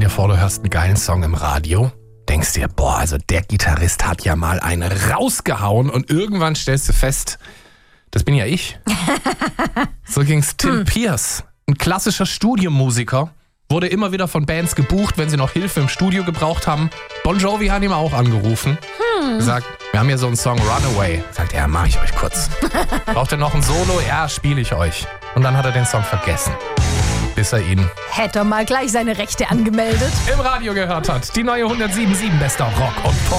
dir vor, du hörst einen geilen Song im Radio, denkst dir, boah, also der Gitarrist hat ja mal einen rausgehauen und irgendwann stellst du fest, das bin ja ich. So ging's Tim Pierce, ein klassischer Studiomusiker, wurde immer wieder von Bands gebucht, wenn sie noch Hilfe im Studio gebraucht haben. Bon Jovi hat ihn auch angerufen, gesagt, wir haben hier so einen Song Runaway. Sagt er, ja, mach ich euch kurz. Braucht ihr noch ein Solo? Ja, spiele ich euch. Und dann hat er den Song vergessen, bis er ihn Hätte er mal gleich seine Rechte angemeldet. im Radio gehört hat. Die neue 107.7 bester Rock und Pop.